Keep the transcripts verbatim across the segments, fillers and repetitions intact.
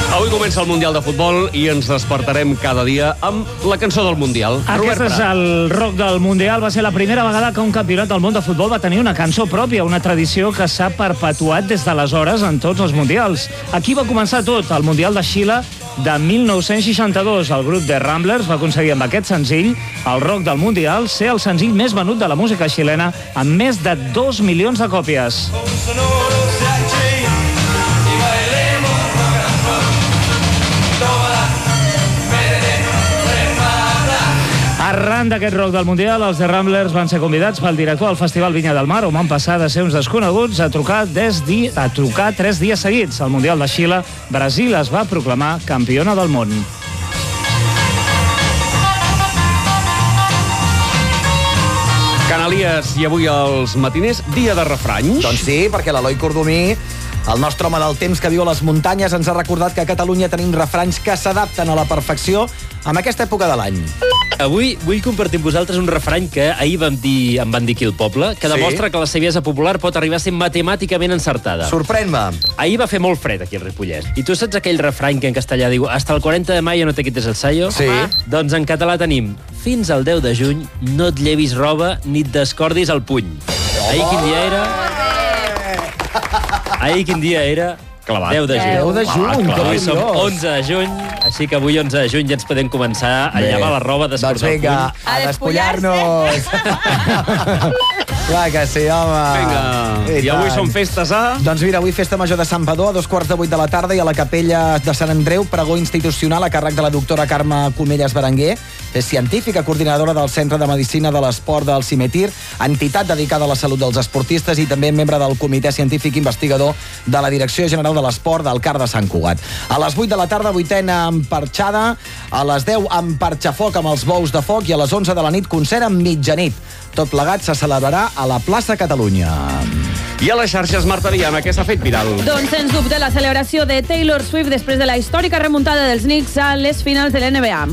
Avui comença el Mundial de Futbol i ens despertarem cada dia amb la cançó del Mundial. Aquest és el rock del Mundial. Va ser la primera vegada que un campionat del món de futbol va tenir una cançó pròpia, una tradició que s'ha perpetuat des d'aleshores en tots els Mundials. Aquí va començar tot, el Mundial de Xile de mil nou-cents seixanta-dos. El grup The Ramblers va aconseguir amb aquest senzill, el rock del Mundial, ser el senzill més venut de la música xilena amb més de dos milions de còpies. Arran d'aquest rock del Mundial, els The Ramblers van ser convidats pel director del Festival Vinya del Mar, on van passar de ser uns desconeguts a trucar, des di... a trucar tres dies seguits. Al Mundial de Xile, Brasil es va proclamar campiona del món. Canalies, i avui als matiners, dia de refranys. Doncs sí, perquè l'Eloi Cordomí, el nostre home del temps que viu a les muntanyes, ens ha recordat que a Catalunya tenim refranys que s'adapten a la perfecció en aquesta època de l'any. Avui vull compartir amb vosaltres un refrany que ahir vam dir, em van dir aquí al poble, que demostra sí? que la saviesa popular pot arribar a ser matemàticament encertada. Sorprèn-me. Ahir va fer molt fred aquí al Ripollès. I tu saps aquell refrany que en castellà diu hasta el quaranta de mayo no te quites el sayo? Sí. Doncs en català tenim fins al deu de juny no et llevis roba ni et descordis el puny. Oh. Ahir quin dia era? Ahir quin dia era? Clavat. deu de juny. deu de juny, ah, avui som onze de juny, així que avui onze de juny ja ens podem començar a llevar la roba, descordar el puny. Doncs vinga, a despullar-nos. Clar que sí, home. Vinga. I, I avui són festes a... Doncs mira, avui festa major de Sant Badó a dos quarts de vuit de la tarda i a la capella de Sant Andreu, pregó institucional a càrrec de la doctora Carme Comelles Berenguer, és científica, coordinadora del Centre de Medicina de l'Esport del Cimetir, entitat dedicada a la salut dels esportistes i també membre del Comitè Científic Investigador de la Direcció General de l'Esport del C A R de Sant Cugat. A les vuit de la tarda, vuitena emparxada, a les deu emparxafoc amb els bous de foc i a les onze de la nit concert amb mitjanit. Tot plegat se celebrarà a la plaça Catalunya. I a les xarxes, Marta Diana, què s'ha fet viral? Doncs sens dubte la celebració de Taylor Swift després de la històrica remuntada dels Knicks a les finals de l'N B A.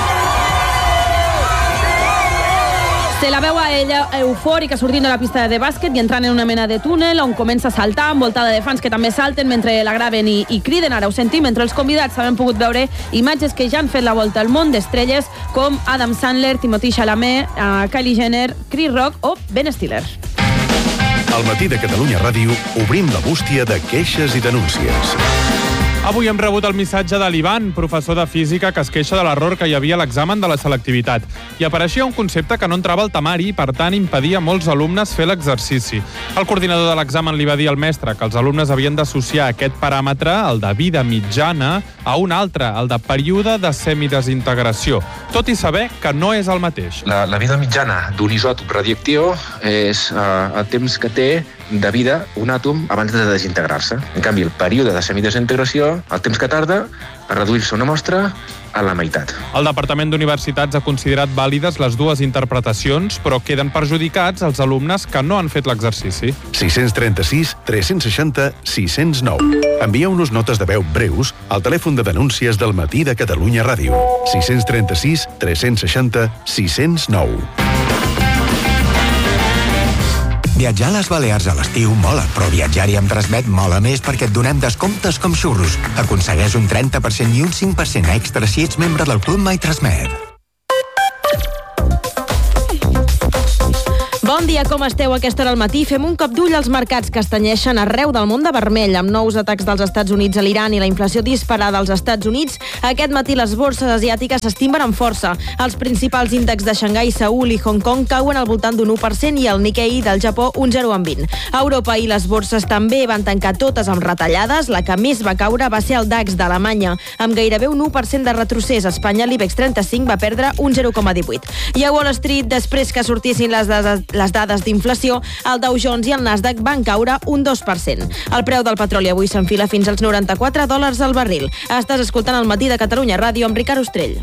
Se la veu a ella eufòrica sortint de la pista de bàsquet i entrant en una mena de túnel on comença a saltar, envoltada de fans que també salten mentre la graven i, i criden. Ara ho sentim, entre els convidats s'han pogut veure imatges que ja han fet la volta al món d'estrelles com Adam Sandler, Timothée Chalamet, uh, Kylie Jenner, Chris Rock o Ben Stiller. Al matí de Catalunya Ràdio obrim la bústia de queixes i denúncies. Avui hem rebut el missatge de l'Ivan, professor de física, que es queixa de l'error que hi havia a l'examen de la selectivitat. I apareixia un concepte que no entrava al temari i, per tant, impedia a molts alumnes fer l'exercici. El coordinador de l'examen li va dir al mestre que els alumnes havien d'associar aquest paràmetre, el de vida mitjana, a un altre, el de període de semidesintegració, tot i saber que no és el mateix. La, la vida mitjana d'un isòtop radioactiu és uh, el temps que té de vida un àtom abans de desintegrar-se. En canvi, el període de semidesintegració, el temps que tarda a reduir-se una mostra a la meitat. El Departament d'Universitats ha considerat vàlides les dues interpretacions, però queden perjudicats els alumnes que no han fet l'exercici. sis trenta-sis tres seixanta sis zero nou. Envieu-nos notes de veu breus al telèfon de denúncies del matí de Catalunya Ràdio. sis trenta-sis tres seixanta sis zero nou. Viatjar a les Balears a l'estiu mola, però viatjar-hi amb Transmet mola més perquè et donem descomptes com xurros. Aconsegueix un trenta per cent i un cinc per cent extra si ets membre del Club My Transmet. Bon dia, com esteu a aquesta hora al matí? Fem un cop d'ull als mercats que es tenyeixen arreu del món de vermell, amb nous atacs dels Estats Units a l'Iran i la inflació disparada als Estats Units. Aquest matí les borses asiàtiques s'estimben amb força. Els principals índexs de Xangai, Seül i Hong Kong cauen al voltant d'un u per cent i el Nikkei del Japó un zero coma vint. A Europa i les borses també van tancar totes amb retallades. La que més va caure va ser el DAX d'Alemanya, amb gairebé un u per cent de retrocés. A Espanya l'IBEX trenta-cinc va perdre un zero coma divuit. I a Wall Street, després que sortissin les dades les dades d'inflació, el Dow Jones i el Nasdaq van caure un dos per cent. El preu del petroli avui s'enfila fins als noranta-quatre dòlars al barril. Estàs escoltant el matí de Catalunya Ràdio amb Ricard Ostrell.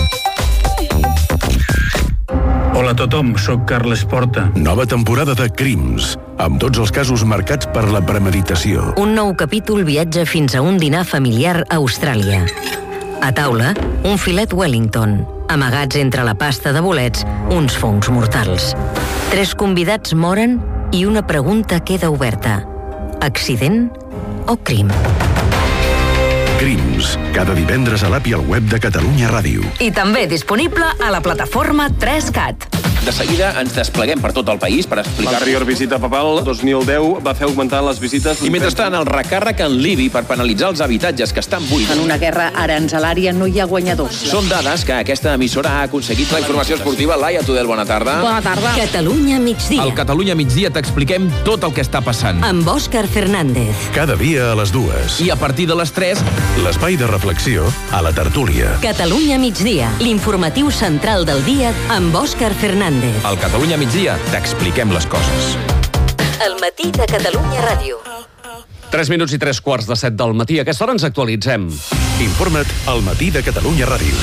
Hola a tothom, sóc Carles Porta. Nova temporada de Crims, amb tots els casos marcats per la premeditació. Un nou capítol viatja fins a un dinar familiar a Austràlia. A taula, un filet Wellington. Amagats entre la pasta de bolets, uns fongs mortals. Tres convidats moren i una pregunta queda oberta. Accident o crim? Crims, dues. Cada divendres a l'app i al web de Catalunya Ràdio. I també disponible a la plataforma tres cat. De seguida ens despleguem per tot el país per explicar... L'anterior visita papal, dos mil deu, va fer augmentar les visites... I mentrestant, el recàrrec en l'I B I per penalitzar els habitatges que estan buits. En una guerra aranzelària no hi ha guanyadors. Són dades que aquesta emissora ha aconseguit. La informació esportiva, Laia Tudel, bona tarda. Bona tarda. Catalunya migdia. Al Catalunya migdia t'expliquem tot el que està passant. Amb Òscar Fernández. Cada dia a les dues. I a partir de les tres... L'espai de reflexió a la tertúlia. Catalunya migdia, l'informatiu central del dia amb Òscar Fernández. Al Catalunya migdia t'expliquem les coses. El matí de Catalunya Ràdio. tres minuts i tres quarts de set del matí. A aquesta hora ens actualitzem. Informa't al matí de Catalunya Ràdio.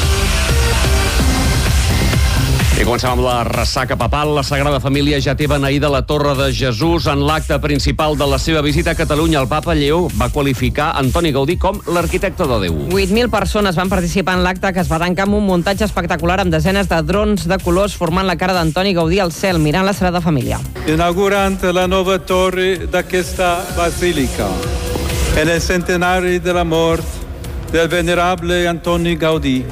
I comencem amb la ressaca papal. La Sagrada Família ja té beneïda la Torre de Jesús. En l'acte principal de la seva visita a Catalunya, el papa Lleó va qualificar Antoni Gaudí com l'arquitecte de Déu. vuit mil persones van participar en l'acte, que es va tancar amb un muntatge espectacular amb desenes de drons de colors formant la cara d'Antoni Gaudí al cel, mirant la Sagrada Família. Inaugurant la nova torre d'aquesta basílica, en el centenari de la mort del venerable Antoni Gaudí,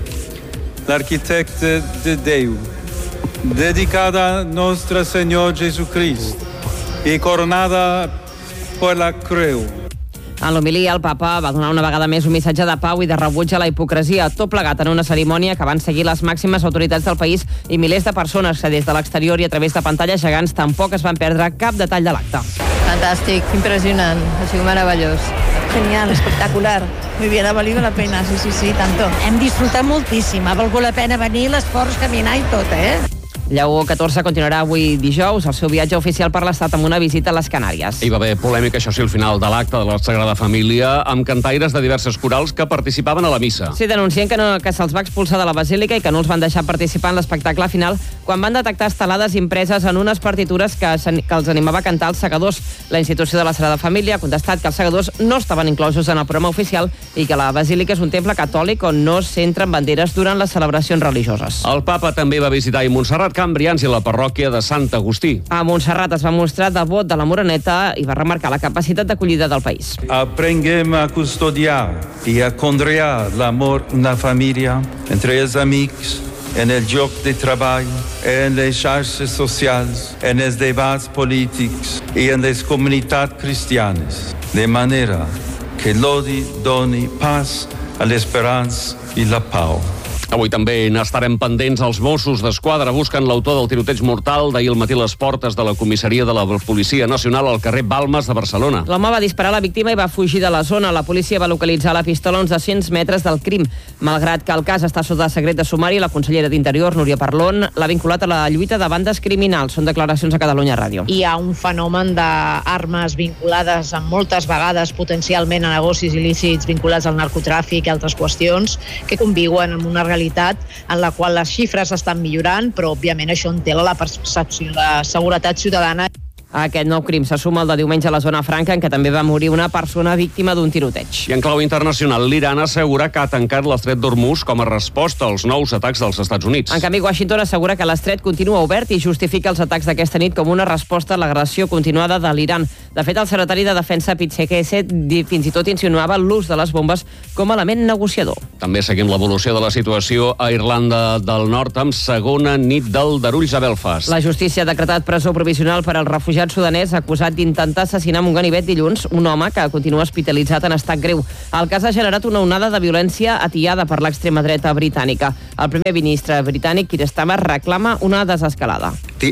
l'arquitecte de Déu, dedicada a Nostre Senyor Jesucrist i coronada per la creu. En l'homilia, el papa va donar una vegada més un missatge de pau i de rebuig a la hipocresia, tot plegat en una cerimònia que van seguir les màximes autoritats del país i milers de persones que des de l'exterior i a través de pantalles gegants tampoc es van perdre cap detall de l'acte. Fantàstic, impresionant, ha sigut meravellós. Genial, espectacular. Muy bien, ha valido la pena, sí, sí, sí, tanto. Hem disfrutat moltíssim, ha valgut la pena venir, l'esforç, caminar i tot, eh? Lleó catorze continuarà avui dijous el seu viatge oficial per l'Estat amb una visita a les Canàries. Hi va haver polèmica, això sí, al final de l'acte de la Sagrada Família, amb cantaires de diverses corals que participaven a la missa. Sí, denuncien que, no, que se'ls va expulsar de la basílica i que no els van deixar participar en l'espectacle final quan van detectar estelades impreses en unes partitures que, que els animava a cantar els segadors. La institució de la Sagrada Família ha contestat que els segadors no estaven inclosos en el programa oficial i que la basílica és un temple catòlic on no s'entren banderes durant les celebracions religioses. El papa també va visitar i Montserrat, Can Brians i la parròquia de Sant Agustí. A Montserrat es va mostrar devot de la Moreneta i va remarcar la capacitat d'acollida del país. Aprenguem a custodiar i a conrear l'amor en la família, entre els amics, en el lloc de treball, en les xarxes socials, en els debats polítics i en les comunitats cristianes, de manera que l'odi doni pas a l'esperança i la pau. Avui també n'estarem pendents. Els Mossos d'Esquadra busquen l'autor del tiroteig mortal d'ahir al matí a les portes de la comissaria de la Policia Nacional al carrer Balmes de Barcelona. L'home va disparar a la víctima i va fugir de la zona. La policia va localitzar la pistola a uns dos-cents metres del crim. Malgrat que el cas està sota secret de sumari, la consellera d'Interior, Núria Parlon, l'ha vinculat a la lluita de bandes criminals. Són declaracions a Catalunya Ràdio. Hi ha un fenomen d'armes vinculades amb moltes vegades potencialment a negocis il·lícits vinculats al narcotràfic i altres qüestions que conviuen amb una realitat en la qual les xifres estan millorant, però òbviament això entela la percepció de seguretat ciutadana. A aquest nou crim se suma el de diumenge a la zona franca, en què també va morir una persona víctima d'un tiroteig. I en clau internacional, l'Iran assegura que ha tancat l'estret d'Hormuz com a resposta als nous atacs dels Estats Units. En canvi, Washington assegura que l'estret continua obert i justifica els atacs d'aquesta nit com una resposta a l'agressió continuada de l'Iran. De fet, el secretari de Defensa, Pete Hegseth, fins i tot insinuava l'ús de les bombes com a element negociador. També seguim l'evolució de la situació a Irlanda del Nord amb segona nit d'aldarulls a Belfast. La justícia ha decretat presó provisional per al refugiat sudanès acusat d'intentar assassinar amb un ganivet dilluns un home que continua hospitalitzat en estat greu. El cas ha generat una onada de violència atiada per l'extrema dreta britànica. El primer ministre britànic, Keir Starmer, reclama una desescalada.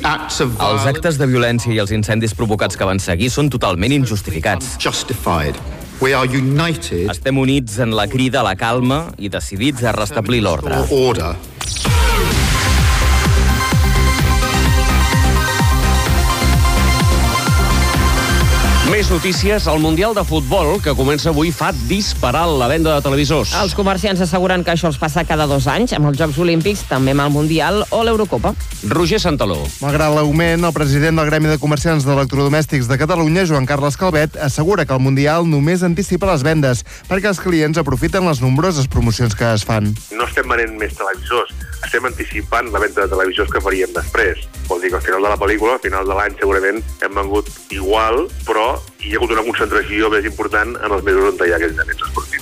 Els actes de violència i els incendis provocats que van seguir són totalment injustificats. Estem units en la crida a la calma i decidits a restablir l'ordre. Més notícies. El Mundial de Futbol, que comença avui, fa disparar la venda de televisors. Els comerciants asseguren que això els passa cada dos anys, amb els Jocs Olímpics, també amb el Mundial o l'Eurocopa. Roger Santaló. Malgrat l'augment, el president del Gremi de Comerciants d'Electrodomèstics de Catalunya, Joan Carles Calvet, assegura que el Mundial només anticipa les vendes, perquè els clients aprofiten les nombroses promocions que es fan. No estem venent més televisors, estem anticipant la venda de televisors que faríem després. Vol dir que al final de la pel·lícula, al final de l'any, segurament hem vengut igual, però hi ha hagut una concentració més important en els mesos on hi ha aquells events esportius.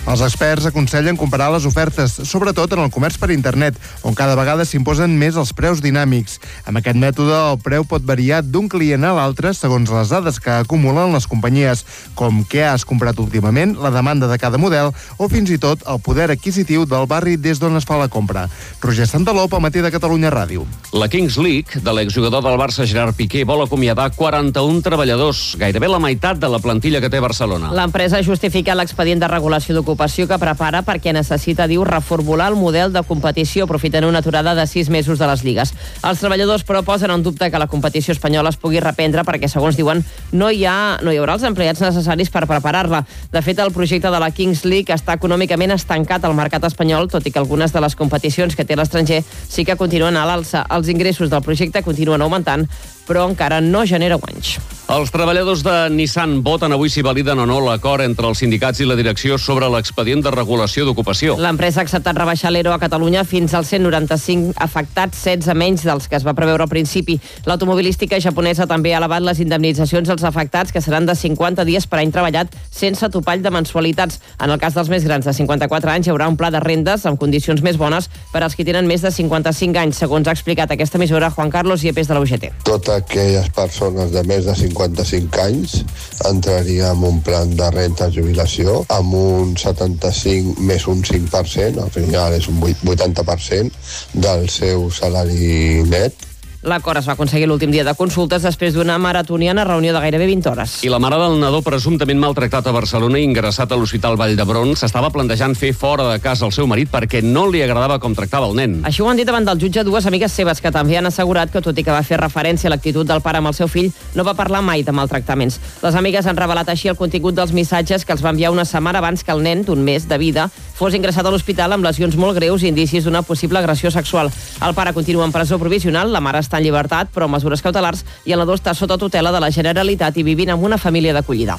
Els experts aconsellen comparar les ofertes, sobretot en el comerç per internet, on cada vegada s'imposen més els preus dinàmics. Amb aquest mètode, el preu pot variar d'un client a l'altre segons les dades que acumulen les companyies, com què has comprat últimament, la demanda de cada model o fins i tot el poder adquisitiu del barri des d'on es fa la compra. Roger Santalop, al Matí de Catalunya Ràdio. La Kings League, de l'exjugador del Barça Gerard Piqué, vol acomiadar quaranta-un treballadors, gairebé la meitat de la plantilla que té Barcelona. L'empresa justifica l'expedient de regulació d'ocupació que prepara perquè necessita, diu, reformular el model de competició, aprofitant una aturada de sis mesos de les lligues. Els treballadors, però, posen en dubte que la competició espanyola es pugui reprendre perquè, segons diuen, no hi, ha, no hi haurà els empleats necessaris per preparar-la. De fet, el projecte de la Kings League està econòmicament estancat al mercat espanyol, tot i que algunes de les competicions que té l'estranger sí que continuen a l'alça. Els ingressos del projecte continuen augmentant, però encara no genera guanys. Els treballadors de Nissan voten avui si validen o no l'acord entre els sindicats i la direcció sobre l'expedient de regulació d'ocupació. L'empresa ha acceptat rebaixar l'E R O a Catalunya fins als cent noranta-cinc afectats, setze menys dels que es va preveure al principi. L'automobilística japonesa també ha elevat les indemnitzacions als afectats, que seran de cinquanta dies per any treballat sense topall de mensualitats. En el cas dels més grans de cinquanta-quatre anys hi haurà un pla de rendes amb condicions més bones per als que tenen més de cinquanta-cinc anys, segons ha explicat aquesta emissora Juan Carlos Yepes de la U G T. Totes aquelles persones de més de cinquanta-cinc anys entraria en un plan de renta de jubilació amb un setanta-cinc més un cinc per cent, al final és un vuitanta per cent del seu salari net. L'acord es va aconseguir l'últim dia de consultes després d'una maratoniana reunió de gairebé vint hores. I la mare del nadó presumptament maltractat a Barcelona i ingressat a l'Hospital Vall d'Hebron s'estava plantejant fer fora de casa el seu marit perquè no li agradava com tractava el nen. Així ho han dit davant del jutge dues amigues seves que també han assegurat que, tot i que va fer referència a l'actitud del pare amb el seu fill, no va parlar mai de maltractaments. Les amigues han revelat així el contingut dels missatges que els va enviar una setmana abans que el nen, d'un mes de vida, fos ingressat a l'hospital amb lesions molt greus i indicis d'una possible agressió sexual. El pare continua en presó provisional, la mare està en llibertat, però amb mesures cautelars, i el nadó està sota tutela de la Generalitat i vivint amb una família d'acollida.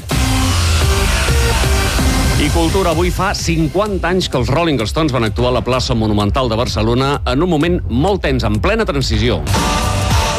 I cultura, avui fa cinquanta anys que els Rolling Stones van actuar a la plaça Monumental de Barcelona en un moment molt tens, en plena transició.